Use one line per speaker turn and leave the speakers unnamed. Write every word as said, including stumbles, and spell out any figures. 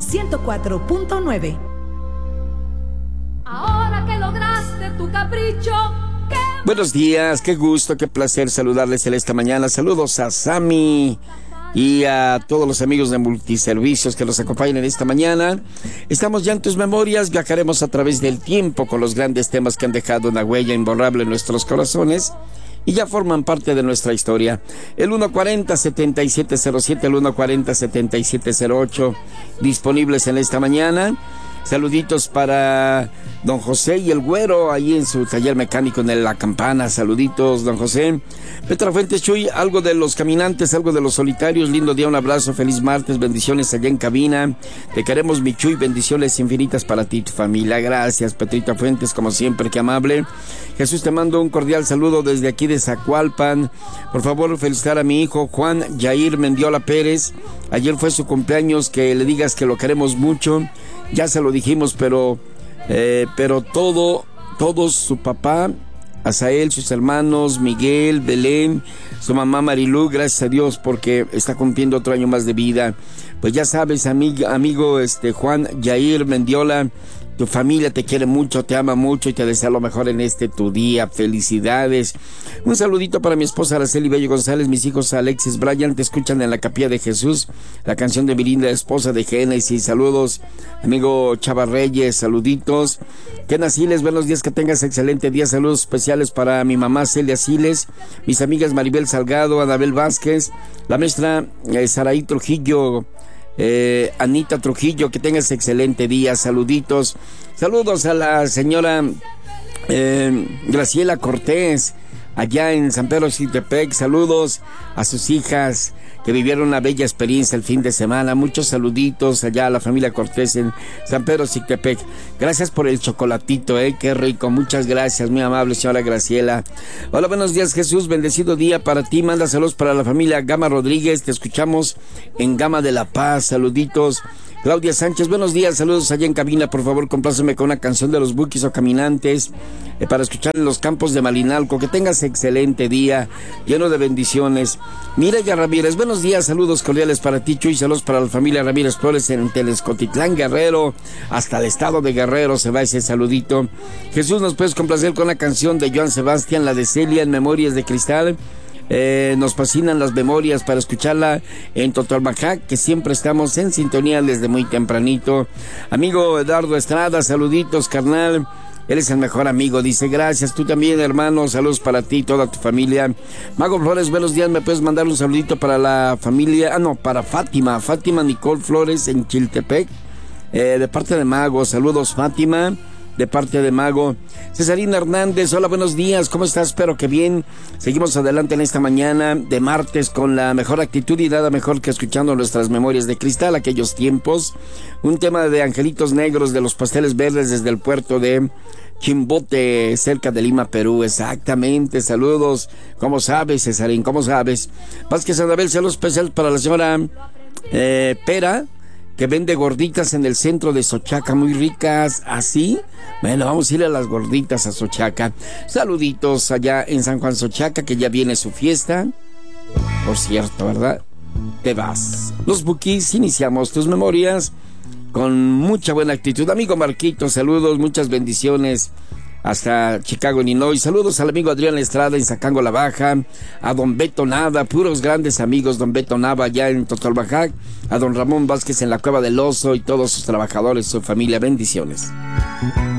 ciento cuatro punto nueve.
Ahora que lograste tu capricho. ¿Qué?
Buenos días, qué gusto, qué placer saludarles en esta mañana. Saludos a Sammy y a todos los amigos de Multiservicios que nos acompañan en esta mañana. Estamos ya en tus memorias, viajaremos a través del tiempo con los grandes temas que han dejado una huella imborrable en nuestros corazones y ya forman parte de nuestra historia. El uno cuarenta, setenta y siete cero siete, el uno cuarenta, setenta y siete cero ocho, disponibles en esta mañana. Saluditos para don José y el Güero, ahí en su taller mecánico en La Campana. Saluditos, don José. Petra Fuentes, Chuy, algo de los caminantes, algo de los solitarios. Lindo día, un abrazo, feliz martes, bendiciones allá en cabina. Te queremos, mi Chuy, bendiciones infinitas para ti y tu familia. Gracias, Petrita Fuentes, como siempre, qué amable. Jesús, te mando un cordial saludo desde aquí de Zacualpan. Por favor, felicitar a mi hijo Juan Yair Mendiola Pérez. Ayer fue su cumpleaños, que le digas que lo queremos mucho. Ya se lo dijimos, pero eh, pero todo, todos, su papá, Asael, sus hermanos, Miguel, Belén, su mamá Marilú, gracias a Dios porque está cumpliendo otro año más de vida. Pues ya sabes, amigo, amigo este Juan Yair Mendiola, tu familia te quiere mucho, te ama mucho y te desea lo mejor en este tu día. Felicidades. Un saludito para mi esposa Araceli Bello González, mis hijos Alexis, Brian, te escuchan en la Capilla de Jesús, la canción de mi linda esposa de Génesis. Saludos, amigo Chava Reyes, saluditos. Kena Siles, buenos días, que tengas excelente día. Saludos especiales para mi mamá Celia Siles, mis amigas Maribel Salgado, Anabel Vázquez, la maestra eh, Saraí Trujillo, Eh, Anita Trujillo, que tengas excelente día. Saluditos, saludos a la señora eh, Graciela Cortés allá en San Pedro Xiltepec. Saludos a sus hijas que vivieron una bella experiencia el fin de semana. Muchos saluditos allá a la familia Cortés en San Pedro Xiltepec. Gracias por el chocolatito, eh, qué rico. Muchas gracias, muy amable señora Graciela. Hola, buenos días, Jesús, bendecido día para ti. Manda saludos para la familia Gama Rodríguez, te escuchamos en Gama de la Paz. Saluditos. Claudia Sánchez, buenos días, saludos allá en cabina. Por favor, compláceme con una canción de los Bukis o Caminantes eh, para escuchar en los campos de Malinalco. Que tengas excelente día, lleno de bendiciones. Mireya Ramírez, buenos días, saludos cordiales para ti, Chuy. Saludos para la familia Ramírez Flores en Telescotitlán, Guerrero. Hasta el estado de Guerrero se va ese saludito. Jesús, ¿nos puedes complacer con la canción de Joan Sebastián, la de Celia, en Memorias de Cristal? Eh, nos fascinan las memorias para escucharla en Totoalmajac, que siempre estamos en sintonía desde muy tempranito. Amigo Eduardo Estrada, saluditos, carnal. Él es el mejor amigo, dice, gracias. Tú también, hermano, saludos para ti y toda tu familia. Mago Flores, buenos días, ¿me puedes mandar un saludito para la familia? Ah, no, para Fátima, Fátima Nicole Flores en Chiltepec, eh, de parte de Mago. Saludos, Fátima, de parte de Mago. Cesarina Hernández, hola, buenos días, ¿cómo estás? Espero que bien. Seguimos adelante en esta mañana de martes con la mejor actitud y nada mejor que escuchando nuestras memorias de cristal, aquellos tiempos. Un tema de Angelitos Negros de los Pasteles Verdes desde el puerto de Chimbote, cerca de Lima, Perú. Exactamente, saludos. ¿Cómo sabes, Cesarín? ¿Cómo sabes? Vázquez Anabel, saludos especiales para la señora eh, Pera, que vende gorditas en el centro de Xochaca, muy ricas. ¿Así? Bueno, vamos a ir a las gorditas a Xochaca. Saluditos allá en San Juan Xochaca, que ya viene su fiesta. Por cierto, ¿verdad? Te vas. Los Bukis, iniciamos tus memorias con mucha buena actitud. Amigo Marquito, saludos, muchas bendiciones hasta Chicago, Illinois. Saludos al amigo Adrián Estrada en Zacango la Baja, a don Beto Nava, puros grandes amigos, don Beto Nava allá en Totoalmajac, a don Ramón Vázquez en la Cueva del Oso y todos sus trabajadores, su familia, bendiciones.